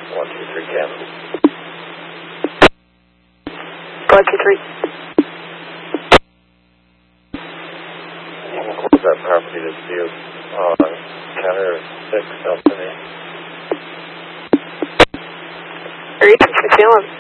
123 Cam. 123. What's that property to see on counter 6 Delta? Reach 611.